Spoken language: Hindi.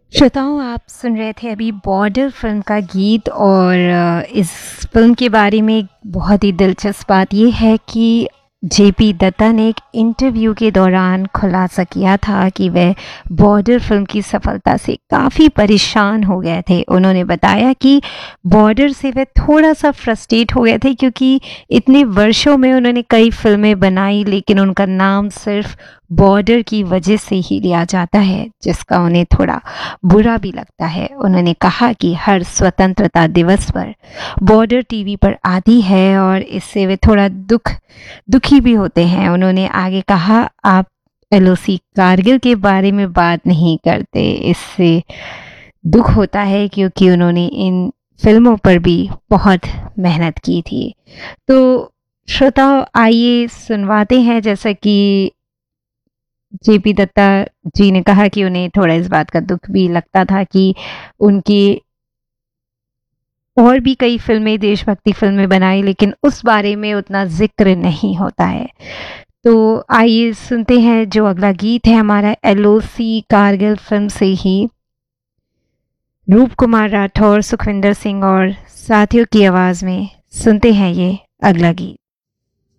श्रोताओं, आप सुन रहे थे अभी बॉर्डर फिल्म का गीत। और इस फिल्म के बारे में एक बहुत ही दिलचस्प बात ये है कि जेपी दत्ता ने एक इंटरव्यू के दौरान खुलासा किया था कि वह बॉर्डर फिल्म की सफलता से काफ़ी परेशान हो गए थे। उन्होंने बताया कि बॉर्डर से वह थोड़ा सा फ्रस्ट्रेट हो गए थे क्योंकि इतने वर्षों में उन्होंने कई फिल्में बनाई, लेकिन उनका नाम सिर्फ बॉर्डर की वजह से ही लिया जाता है, जिसका उन्हें थोड़ा बुरा भी लगता है। उन्होंने कहा कि हर स्वतंत्रता दिवस पर बॉर्डर टीवी पर आती है और इससे वे थोड़ा दुखी भी होते हैं। उन्होंने आगे कहा, आप एलओसी कारगिल के बारे में बात नहीं करते, इससे दुख होता है क्योंकि उन्होंने इन फिल्मों पर भी बहुत मेहनत की थी। तो श्रोताओ, आइए सुनवाते हैं। जैसा कि जेपी दत्ता जी ने कहा कि उन्हें थोड़ा इस बात का दुख भी लगता था कि उनकी और भी कई फिल्में, देशभक्ति फिल्में बनाई, लेकिन उस बारे में उतना जिक्र नहीं होता है। तो आइए सुनते हैं जो अगला गीत है हमारा एलओसी कारगिल फिल्म से ही। रूप कुमार राठौर, सुखविंदर सिंह और साथियों की आवाज में सुनते हैं ये अगला गीत।